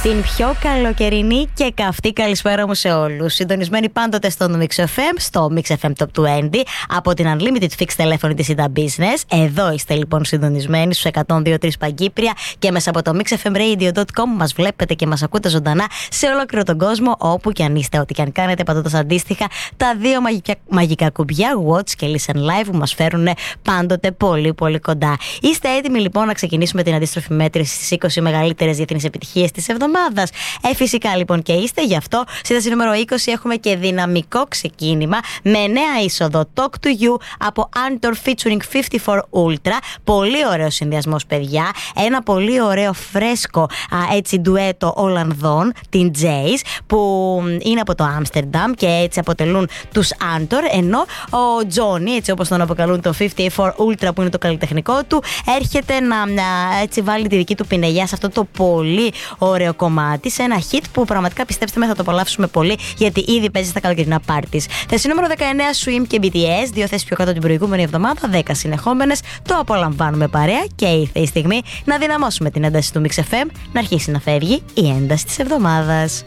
Την πιο καλοκαιρινή και καυτή καλησπέρα μου σε όλους. Συντονισμένοι πάντοτε στο Mix FM, στο Mix FM Top 20, από την Unlimited Fixed τηλέφωνη της Ida Business. Εδώ είστε λοιπόν συντονισμένοι στους 102.3 Παγκύπρια και μέσα από το mixfmradio.com μας βλέπετε και μας ακούτε ζωντανά σε ολόκληρο τον κόσμο, όπου και αν είστε, ό,τι και αν κάνετε, πατώντας αντίστοιχα τα δύο μαγικά κουμπιά Watch και Listen Live που μας φέρουν πάντοτε πολύ πολύ κοντά. Είστε έτοιμοι λοιπόν να ξεκινήσουμε την αντίστροφη μέτρηση στις 20 μεγαλύτερες διεθνείς επιτυχίες της εβδομάδας? Φυσικά λοιπόν και είστε, γι' αυτό στη θέση νούμερο 20 έχουμε και δυναμικό ξεκίνημα με νέα είσοδο Talk to You από Antor featuring 54 Ultra. Πολύ ωραίο συνδυασμός, παιδιά. Ένα πολύ ωραίο φρέσκο έτσι ντουέτο Ολλανδών, την Jays, που είναι από το Άμστερνταμ και έτσι αποτελούν τους Antor, ενώ ο Johnny, έτσι όπως τον αποκαλούν, το 54 Ultra που είναι το καλλιτεχνικό του, έρχεται να έτσι βάλει τη δική του πινελιά σε αυτό το πολύ ωραίο κομμάτι, σε ένα hit που πραγματικά, πιστέψτε με, θα το απολαύσουμε πολύ, γιατί ήδη παίζει στα καλοκαιρινά πάρτις. Θέση νούμερο 19 Swim και BTS, δύο θέσεις πιο κάτω την προηγούμενη εβδομάδα, 10 συνεχόμενες. Το απολαμβάνουμε παρέα και ήρθε η στιγμή να δυναμώσουμε την ένταση του Mix FM, να αρχίσει να φεύγει η ένταση της εβδομάδας.